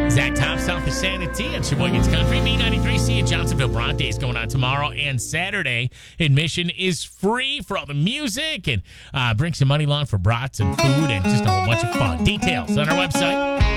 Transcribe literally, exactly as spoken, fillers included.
Zach Top, South of Sanity. It's your boy Gets Country. B ninety-three C at Johnsonville Broad Day is going on tomorrow and Saturday. Admission is free for all the music and uh, bring some money along for brats and food and just a whole bunch of fun. Details on our website,